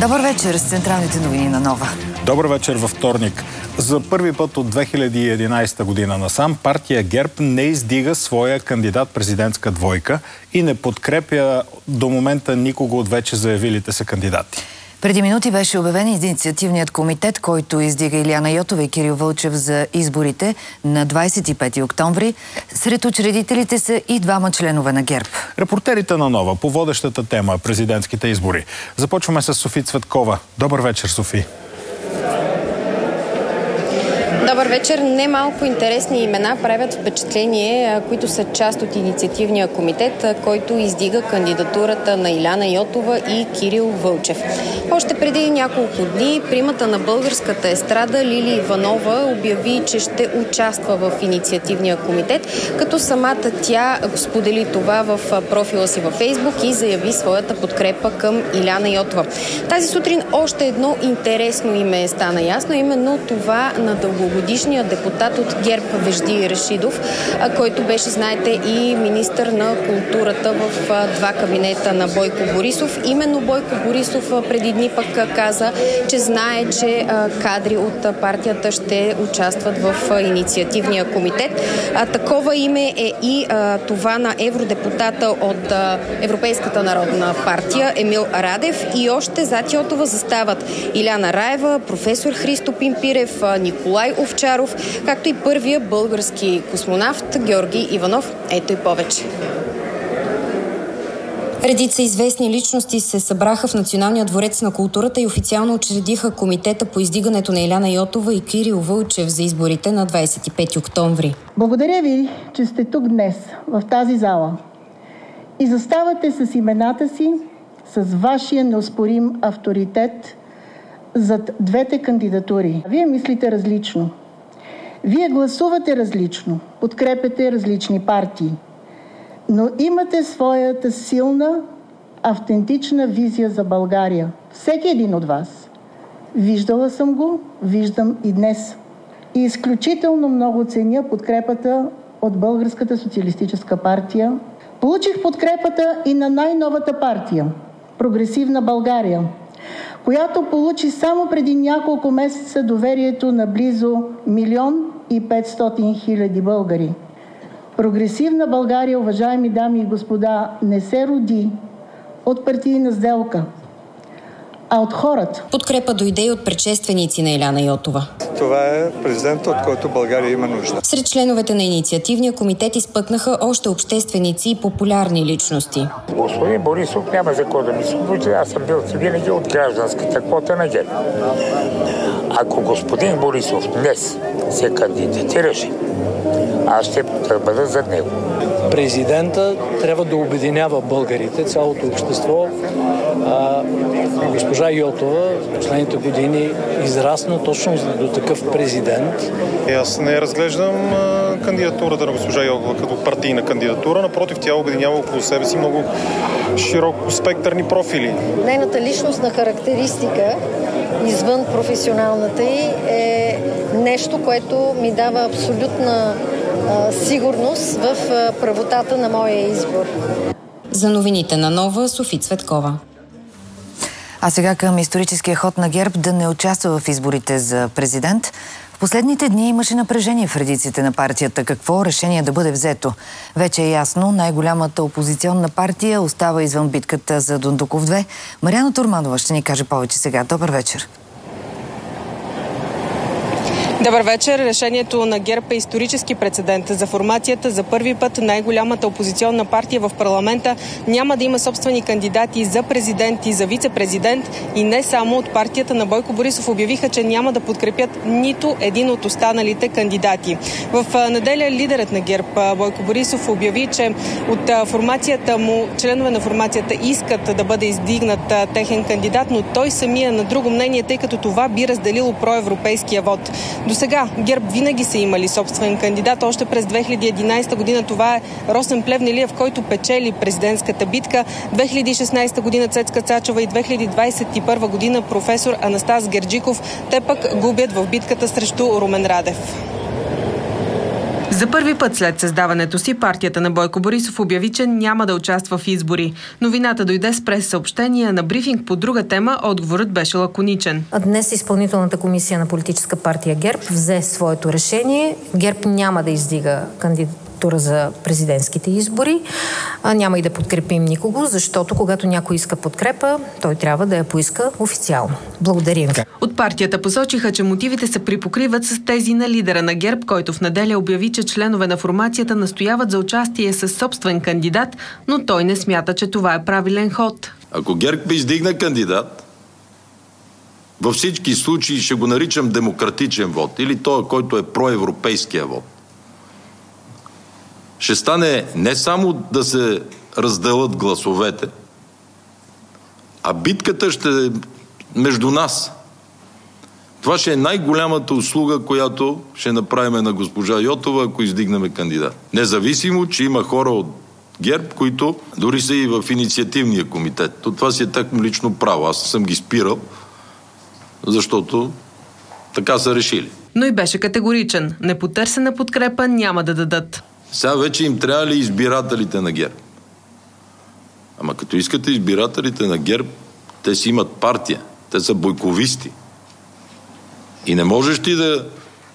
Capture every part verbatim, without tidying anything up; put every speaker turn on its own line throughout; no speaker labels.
Добър вечер с централните новини на Нова.
Добър вечер във вторник. За първи път от две хиляди и единадесета година насам партия ГЕРБ не издига своя кандидат-президентска двойка и не подкрепя до момента никого от вече заявилите се кандидати.
Преди минути беше обявен инициативният комитет, който издига Илияна Йотова и Кирил Вълчев за изборите на двадесет и пети октомври. Сред учредителите са и двама членове на ГЕРБ.
Репортерите на Нова по водещата тема президентските избори. Започваме с Софи Цветкова. Добър вечер, Софи.
Добър вечер. Немалко интересни имена правят впечатление, които са част от инициативния комитет, който издига кандидатурата на Илияна Йотова и Кирил Вълчев. Още преди няколко дни примата на българската естрада Лили Иванова обяви, че ще участва в инициативния комитет, като самата тя сподели това в профила си във Фейсбук и заяви своята подкрепа към Илияна Йотова. Тази сутрин още едно интересно име стана ясно, именно това на дългогодишния депутат от ГЕРБ Вежди Рашидов, който беше, знаете, и министър на културата в два кабинета на Бойко Борисов. Именно Бойко Борисов преди дни пък каза, че знае, че кадри от партията ще участват в инициативния комитет. Такова име е и това на евродепутата от Европейската народна партия Емил Радев, и още зад Йотова застават Иляна Раева, професор Христо Пимпирев, Николай Овчаров, както и първия български космонавт Георги Иванов. Ето и повече. Редица известни личности се събраха в Националния дворец на културата и официално учредиха комитета по издигането на Илияна Йотова и Кирил Вълчев за изборите на двадесет и пети октомври.
Благодаря ви, че сте тук днес, в тази зала, и заставате с имената си, с вашия неоспорим авторитет зад двете кандидатури. Вие мислите различно. Вие гласувате различно, подкрепяте различни партии, но имате своята силна, автентична визия за България. Всеки един от вас. Виждала съм го, виждам и днес. И изключително много ценя подкрепата от Българската социалистическа партия. Получих подкрепата и на най-новата партия – Прогресивна България, която получи само преди няколко месеца доверието на близо милион и петстотин хиляди българи. Прогресивна България, уважаеми дами и господа, не се роди от партийна сделка, а от хората.
Подкрепа дойде и от предшественици на Илияна Йотова.
Това е президент, от който България има нужда.
Сред членовете на инициативния комитет изпъкнаха още общественици и популярни личности.
Господин Борисов няма за какво да ми се случи. Аз съм бил винаги от гражданската квота на ГЕРБ. Ако господин Борисов днес се кандидатираше, аз ще бъда зад него.
Президента трябва да обединява българите, цялото общество. А, госпожа Йотова в последните години израсна точно до такъв президент.
Аз не разглеждам а, кандидатурата на госпожа Йотова като партийна кандидатура. Напротив, тя обединява около себе си много широко спектърни профили.
Нейната личностна характеристика извън професионалната й е нещо, което ми дава абсолютна а, сигурност в а, правотата на моя избор.
За новините на Нова, Софи Цветкова.
А сега към историческия ход на ГЕРБ да не участва в изборите за президент. В последните дни имаше напрежение в редиците на партията. Какво решение да бъде взето? Вече е ясно, най-голямата опозиционна партия остава извън битката за Дондуков две. Мариана Турманова ще ни каже повече сега. Добър вечер.
Добър вечер. Решението на ГЕРБ е исторически прецедент. За формацията за първи път най-голямата опозиционна партия в парламента няма да има собствени кандидати за президент и за вице-президент, и не само. От партията на Бойко Борисов обявиха, че няма да подкрепят нито един от останалите кандидати. В неделя лидерът на ГЕРБ Бойко Борисов обяви, че от формацията му, членове на формацията искат да бъде издигнат техен кандидат, но той самия на друго мнение, тъй като това би разделило проевропейския вод. До сега ГЕРБ винаги са имали собствен кандидат. Още през две хиляди и единадесета година това е Росен Плевнелиев, който печели президентската битка. две хиляди и шестнадесета година Цецка Цачева и две хиляди двадесет и първа година професор Анастас Герджиков. Те пък губят в битката срещу Румен Радев. За първи път след създаването си, партията на Бойко Борисов обяви, че няма да участва в избори. Новината дойде с прес-съобщение. На брифинг по друга тема отговорът беше лаконичен.
Днес изпълнителната комисия на политическа партия ГЕРБ взе своето решение. ГЕРБ няма да издига кандидатура за президентските избори. А няма и да подкрепим никого, защото когато някой иска подкрепа, той трябва да я поиска официално. Благодарим.
От партията посочиха, че мотивите се припокриват с тези на лидера на ГЕРБ, който в неделя обяви, че членове на формацията настояват за участие със собствен кандидат, но той не смята, че това е правилен ход.
Ако ГЕРБ издигна кандидат, във всички случаи ще го наричам демократичен вод или той, който е проевропейския вод. Ще стане не само да се разделят гласовете, а битката ще е между нас. Това ще е най-голямата услуга, която ще направим на госпожа Йотова, ако издигнем кандидат. Независимо, че има хора от ГЕРБ, които дори са и в инициативния комитет. То това си е такмо лично право. Аз съм ги спирал, защото така са решили.
Но и беше категоричен. Непотърсена подкрепа няма да дадат.
Сега вече им трябва ли избирателите на ГЕРБ? Ама като искате избирателите на ГЕРБ, те си имат партия. Те са бойковисти. И не можеш ти да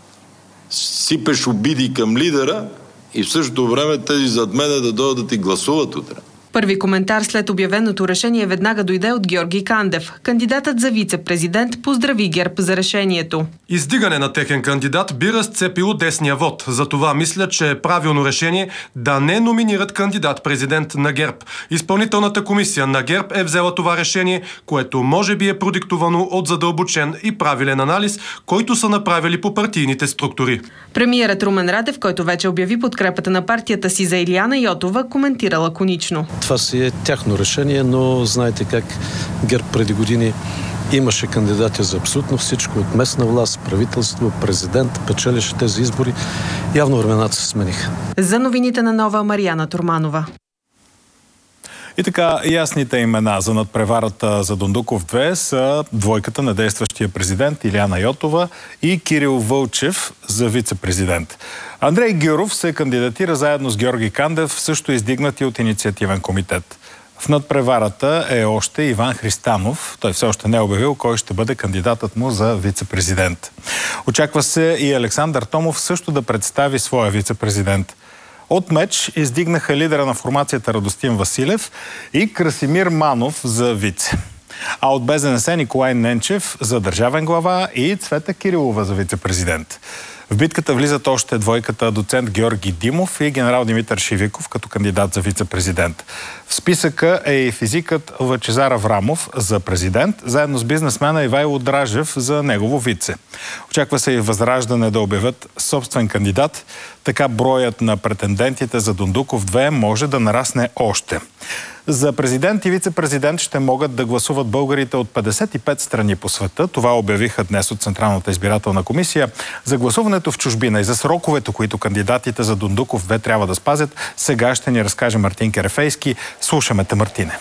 сипеш обиди към лидера и в същото време тези зад мене да дойдат да ти гласуват утре.
Първи коментар след обявеното решение веднага дойде от Георги Кандев. Кандидатът за вице-президент поздрави ГЕРБ за решението.
Издигане на техен кандидат би разцепило десния вод. Затова мисля, че е правилно решение да не номинират кандидат-президент на ГЕРБ. Изпълнителната комисия на ГЕРБ е взела това решение, което може би е продиктовано от задълбочен и правилен анализ, който са направили по партийните структури.
Премиерът Румен Радев, който вече обяви подкрепата на партията си за Илияна Йотова, коментира лаконично.
Това си е тяхно решение, но знаете как ГЕРБ преди години имаше кандидати за абсолютно всичко, от местна власт, правителство, президент, печелеше тези избори. Явно времената се смениха.
За новините на Нова, Мариана Турманова.
И така, ясните имена за надпреварата за Дондуков две са двойката на действащия президент Илияна Йотова и Кирил Вълчев за вице-президент. Андрей Гюров се кандидатира заедно с Георги Кандев, също издигнати от инициативен комитет. В надпреварата е още Иван Христанов. Той все още не е обявил кой ще бъде кандидатът му за вице-президент. Очаква се и Александър Томов също да представи своя вице-президент. От меч издигнаха лидера на формацията Радостин Василев и Красимир Манов за вице. А от БЗНС Николай Ненчев за държавен глава и Цвета Кирилова за вице-президент. В битката влизат още двойката доцент Георги Димов и генерал Димитър Шивиков като кандидат за вице-президент. В списъка е и физикът Лъчезар Аврамов за президент, заедно с бизнесмена Ивайло Дражев за негово вице. Очаква се и Възраждане да обявят собствен кандидат, така броят на претендентите за Дондуков две може да нарасне още. За президент и вице-президент ще могат да гласуват българите от петдесет и пет страни по света. Това обявиха днес от Централната избирателна комисия. За гласуването в чужбина и за сроковете, които кандидатите за Дондуков две трябва да спазят, сега ще ни разкаже Мартин Керефейски. Слушаме те, Мартине.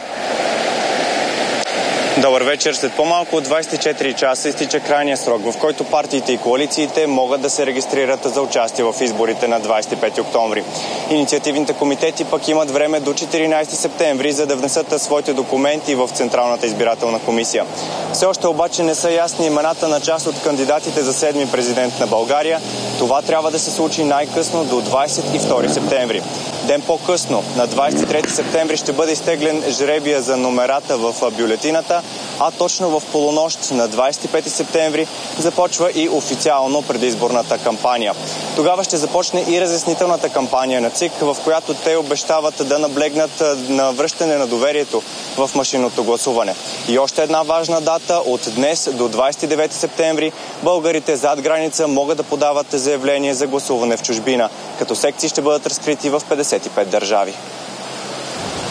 Добър вечер. След по-малко от двадесет и четири часа изтича крайния срок, в който партиите и коалициите могат да се регистрират за участие в изборите на двадесет и пети октомври. Инициативните комитети пък имат време до четиринадесети септември, за да внесат своите документи в Централната избирателна комисия. Все още обаче не са ясни имената на част от кандидатите за седми президент на България. Това трябва да се случи най-късно до двадесет и втори септември. Ден по-късно, на двадесет и трети септември, ще бъде изтеглен жребия за номерата в бюлетината, а точно в полунощ на двадесет и пети септември започва и официално предизборната кампания. Тогава ще започне и разяснителната кампания на ЦИК, в която те обещават да наблегнат на връщане на доверието в машинното гласуване. И още една важна дата: от днес до двадесет и девети септември българите зад граница могат да подават заявление за гласуване в чужбина, като секции ще бъдат разкрити в петдесет и пет държави.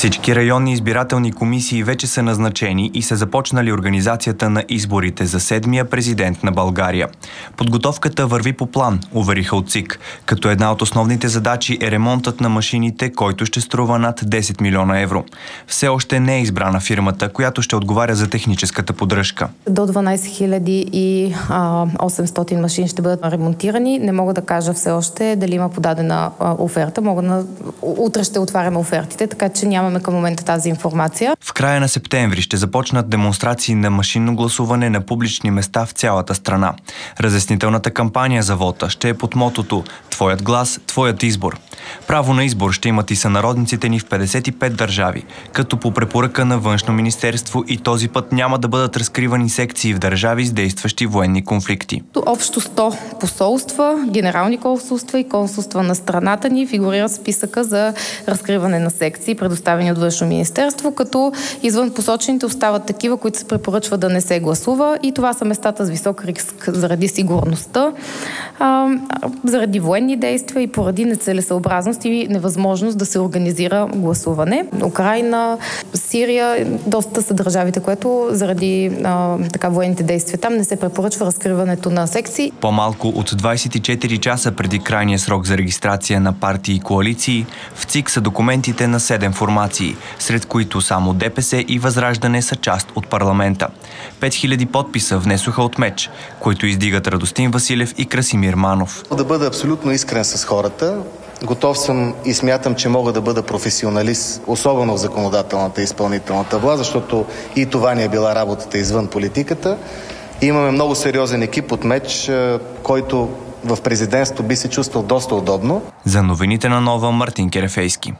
Всички районни избирателни комисии вече са назначени и са започнали организацията на изборите за седмия президент на България. Подготовката върви по план, увериха от ЦИК, като една от основните задачи е ремонтът на машините, който ще струва над десет милиона евро. Все още не е избрана фирмата, която ще отговаря за техническата поддръжка.
До дванадесет хиляди и осемстотин машини ще бъдат ремонтирани. Не мога да кажа все още дали има подадена оферта. Мога на... Утре ще отваряме офертите, така че нямаме към момента тази информация.
В края на септември ще започнат демонстрации на машинно гласуване на публични места в цялата страна. Разяснителната кампания за вота ще е под мотото «Твоят глас, твоят избор». Право на избор ще имат и сънародниците ни в петдесет и пет държави, като по препоръка на Външно министерство и този път няма да бъдат разкривани секции в държави с действащи военни конфликти.
Общо сто посолства, генерални консулства и консулства на страната ни фигурират в списъка за разкриване на секции, предоставени от Външно министерство, като извън посочените остават такива, които се препоръчва да не се гласува, и това са местата с висок риск заради сигурността, а, заради военни действия и поради нецелесъобразност и невъзможност да се организира гласуване. Украйна, Сирия, доста са държавите, което заради а, така военните действия там не се препоръчва разкриването на секции.
По-малко от двадесет и четири часа преди крайния срок за регистрация на партии и коалиции, в ЦИК са документите на седем формации, сред които само ДПС и Възраждане са част от парламента. пет хиляди подписа внесоха от МЕЧ, които издигат Радостин Василев и Красимир Манов.
Да бъда абсолютно искрен с хората. Готов съм и смятам, че мога да бъда професионалист, особено в законодателната и изпълнителната власт, защото и това ни е била работата извън политиката. И имаме много сериозен екип от МЕЧ, който в президентство би се чувствал доста удобно.
За новините на Нова, Мартин Керефейски.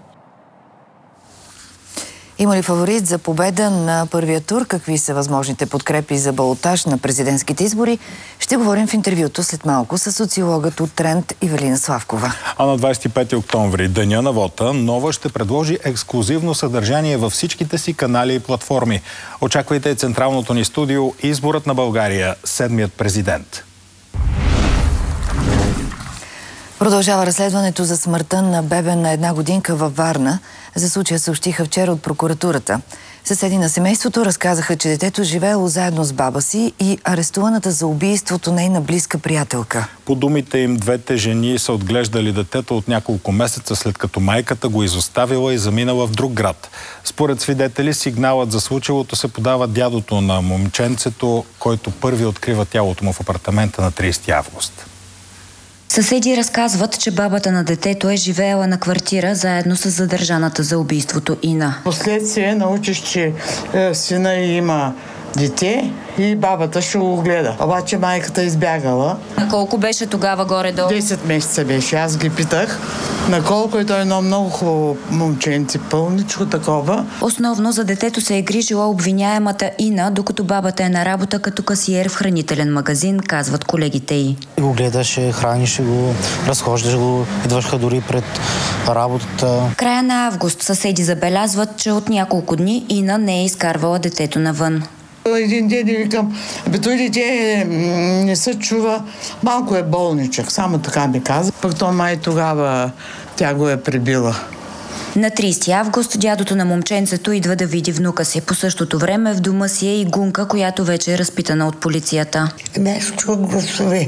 Има ли фаворит за победа на първия тур? Какви са възможните подкрепи за балотаж на президентските избори? Ще говорим в интервюто след малко с социологът от Тренд Ивелина Славкова.
А на двадесет и пети октомври, деня на вота, Нова ще предложи ексклузивно съдържание във всичките си канали и платформи. Очаквайте централното ни студио «Изборът на България. Седмият президент».
Продължава разследването за смъртта на бебе на една годинка във Варна. За случая съобщиха вчера от прокуратурата. Съседи на семейството разказаха, че детето живеело заедно с баба си и арестуваната за убийството нейна близка приятелка.
По думите им, двете жени са отглеждали детето от няколко месеца, след като майката го изоставила и заминала в друг град. Според свидетели, сигналът за случилото се подава дядото на момченцето, който първи открива тялото му в апартамента на тридесети август.
Съседи разказват, че бабата на детето е живеела на квартира заедно с задържаната за убийството Ина.
Последствие научих, че е, сина има дете и бабата ще го гледа. Обаче майката избягала.
На колко беше тогава горе-долу?
десет месеца беше. Аз ги питах на колко, и той е едно много хубаво момченце, пълничко такова.
Основно за детето се е грижила обвиняемата Ина, докато бабата е на работа като касиер в хранителен магазин, казват колегите й.
Го гледаше, хранише го, разхождаш го, идваха дори пред работата.
Края на август съседи забелязват, че от няколко дни Ина не е изкарвала детето навън.
Един ден и викам, бе той дете не се чува, малко е болничък, само така ми каза. Пък то май тогава тя го е прибила.
На тридесети август дядото на момченцето идва да види внука си. По същото време в дома си е и Гунка, която вече е разпитана от полицията.
Аз чух гласове.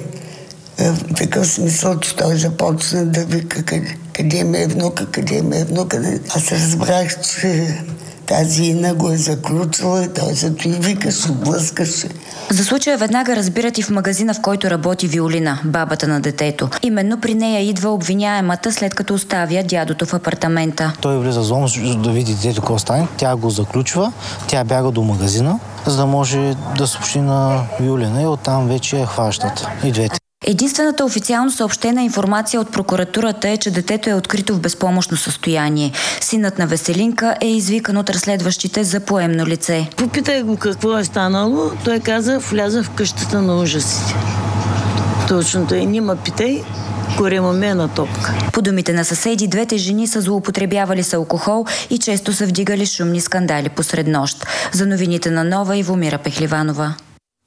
В такъв смисъл, че той започна да вика къде, къде ме е внука, къде ме е внука. Аз разбрах, че тази Ина го е заключила и той зато и викаше, блъскаше.
За случая веднага разбират и в магазина, в който работи Виолина, бабата на детето. Именно при нея идва обвиняемата, след като оставя дядото в апартамента.
Той влиза в зона да види детето какво стане. Тя го заключва, тя бяга до магазина, за да може да съобщи на Виолина и оттам вече я хващат и двете.
Единствената официално съобщена информация от прокуратурата е, че детето е открито в безпомощно състояние. Синът на Веселинка е извикан от разследващите за поемно лице.
Попитай го какво е станало. Той каза, вляза в къщата на ужасите. Точно той, нима питай, корема ме на топка.
По думите на съседи, двете жени са злоупотребявали с алкохол и често са вдигали шумни скандали посред нощ. За новините на Нова, Ивомира Пехливанова.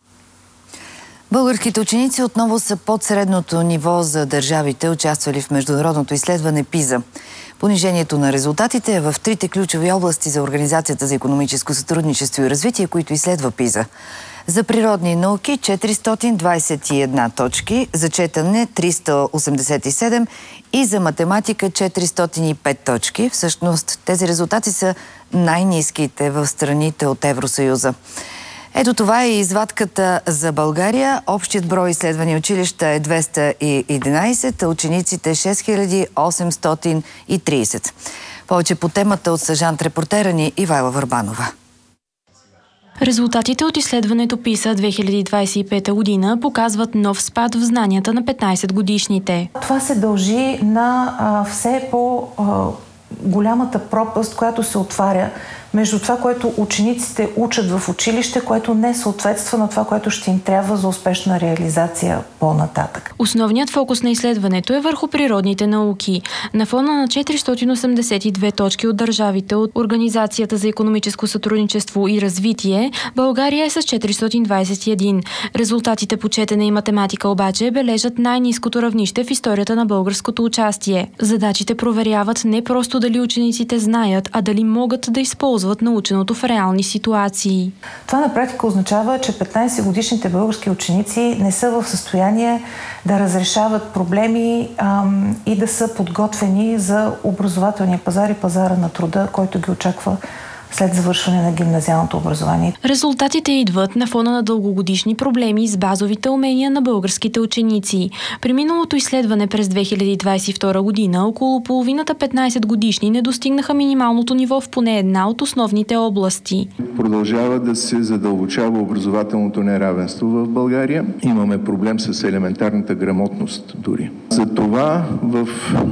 Българските ученици отново са под средното ниво за държавите, участвали в международното изследване ПИЗа. Понижението на резултатите е в трите ключови области за Организацията за икономическо сътрудничество и развитие, които изследва ПИЗа. За природни науки четиристотин двадесет и една точки, за четене триста осемдесет и седем и за математика четиристотин и пет точки. Всъщност тези резултати са най-ниските в страните от Евросъюза. Ето това е извадката за България. Общият брой изследвани училища е двеста и единадесет, а учениците шест хиляди осемстотин и тридесет. Повече по темата от стажант-репортера ни Ивайла Върбанова.
Резултатите от изследването ПИСА две хиляди двадесет и пета година показват нов спад в знанията на петнадесет-годишните.
Това се дължи на а, все по а, голямата пропаст, която се отваря между това, което учениците учат в училище, което не съответства на това, което ще им трябва за успешна реализация по-нататък.
Основният фокус на изследването е върху природните науки. На фона на четиристотин осемдесет и две точки от държавите от Организацията за икономическо сътрудничество и развитие, България е с четиристотин двадесет и един. Резултатите по четене и математика обаче бележат най-ниското равнище в историята на българското участие. Задачите проверяват не просто дали учениците знаят, а дали могат да използват наученото в реални ситуации.
Това на практика означава, че петнадесетгодишните български ученици не са в състояние да разрешават проблеми ам, и да са подготвени за образователния пазар и пазара на труда, който ги очаква след завършване на гимназиалното образование.
Резултатите идват на фона на дългогодишни проблеми с базовите умения на българските ученици. При миналото изследване през две хиляди двадесет и втора година около половината петнадесетгодишни не достигнаха минималното ниво в поне една от основните области.
Продължава да се задълбочава образователното неравенство в България. Имаме проблем с елементарната грамотност дори. Затова в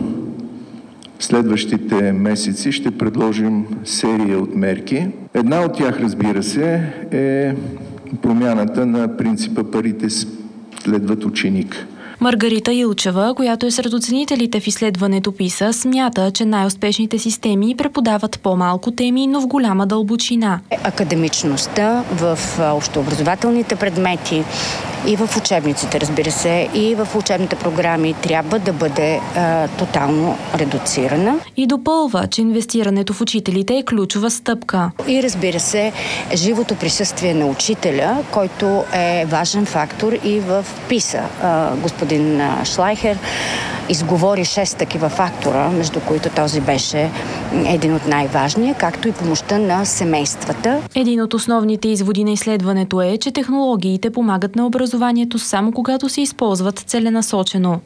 следващите месеци ще предложим серия от мерки. Една от тях, разбира се, е промяната на принципа парите следват ученик.
Маргарита Илчева, която е сред оценителите в изследването ПИСА, смята, че най-успешните системи преподават по-малко теми, но в голяма дълбочина.
Академичността в общообразователните предмети и в учебниците, разбира се, и в учебните програми трябва да бъде а, тотално редуцирана.
И допълва, че инвестирането в учителите е ключова стъпка.
И разбира се, живото присъствие на учителя, който е важен фактор и в ПИСА. А, господин Шлайхер изговори шест такива фактора, между които този беше един от най-важния, както и помощта на семействата.
Един от основните изводи на изследването е, че технологиите помагат на образованието само когато се използват целенасочено.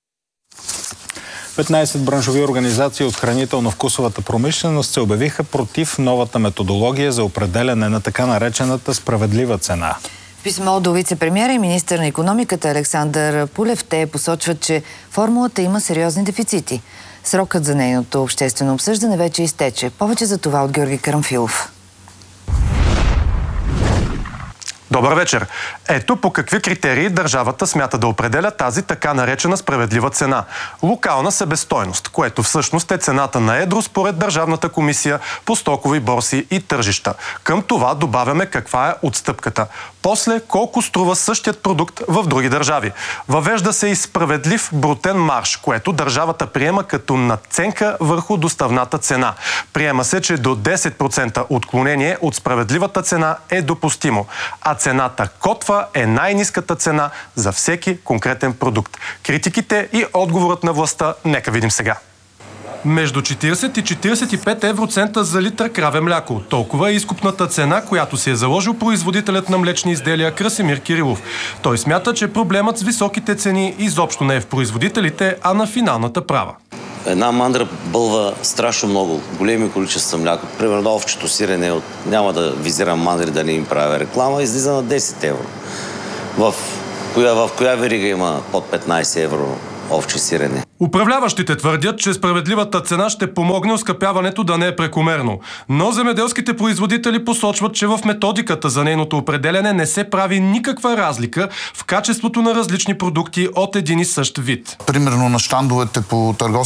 петнадесет браншови организации от хранително-вкусовата промишленост се обявиха против новата методология за определяне на така наречената справедлива цена.
В писмо до вице-премиера и министър на икономиката Александър Пулев те посочват, че формулата има сериозни дефицити. Срокът за нейното обществено обсъждане вече изтече. Повече за това от Георги Карамфилов.
Добър вечер. Ето по какви критерии държавата смята да определя тази така наречена справедлива цена. Локална себестойност, което всъщност е цената на едро според Държавната комисия по стокови борси и тържища. Към това добавяме каква е отстъпката. После колко струва същият продукт в други държави. Въвежда се и справедлив брутен марж, което държавата приема като надценка върху доставната цена. Приема се, че до десет процента отклонение от справедливата цена е допустимо, а цената котва е най-ниската цена за всеки конкретен продукт. Критиките и отговорът на властта нека видим сега. Между четиридесет и четиридесет и пет евроцента за литър краве мляко. Толкова е изкупната цена, която си е заложил производителят на млечни изделия Красимир Кирилов. Той смята, че проблемът с високите цени изобщо не е в производителите, а на финалната права.
Една мандра бълва страшно много, големи количества мляко. Примерно овчето сирене, от... няма да визирам мандри да не им правя реклама, излиза на десет евро. В коя, в коя верига има под петнадесет евро овче сирене?
Управляващите твърдят, че справедливата цена ще помогне оскъпяването да не е прекомерно. Но земеделските производители посочват, че в методиката за нейното определяне не се прави никаква разлика в качеството на различни продукти от един и същ вид.
Примерно на щандовете по търговски